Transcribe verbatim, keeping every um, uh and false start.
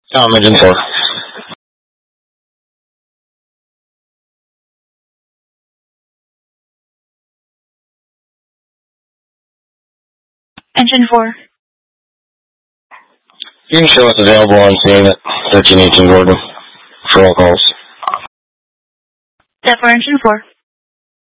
Um, engine four. Engine four. You can show us available on scene at thirteen eighteen Gordon for all calls. Step for engine four.